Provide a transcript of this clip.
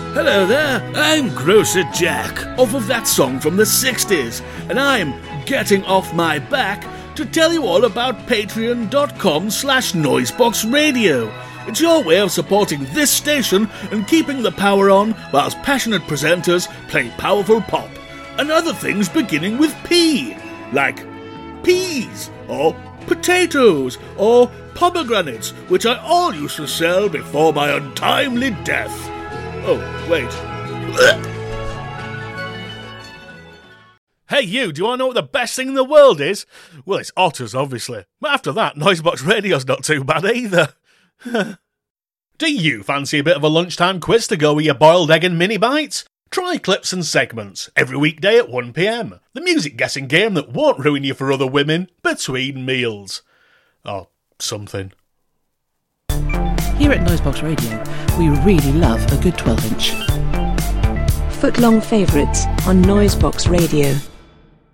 Hello there, I'm Grocer Jack, off of that song from the 60s, and I'm getting off my back to tell you all about patreon.com/noiseboxradio. It's your way of supporting this station and keeping the power on whilst passionate presenters play powerful pop, and other things beginning with P, like peas, or potatoes, or pomegranates, which I all used to sell before my untimely death. Oh, wait. Hey you, do you want to know what the best thing in the world is? Well, it's otters, obviously. But after that, Noisebox Radio's not too bad either. Do you fancy a bit of a lunchtime quiz to go with your boiled egg and mini bites? Try Clips and Segments, every weekday at 1 p.m. The music guessing game that won't ruin you for other women between meals. Or something. Here at Noisebox Radio, we really love a good 12-inch. Footlong favourites on Noisebox Radio.